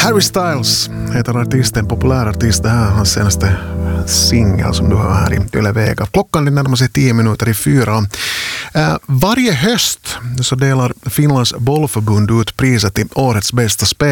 Harry Styles heter artisten, populär artist. Det här är hans senaste singel som du hör här i Yle Vega. Klockan närmar sig 10 minuter i 4. Varje höst så delar Finlands bollförbund ut priset till årets bästa spel.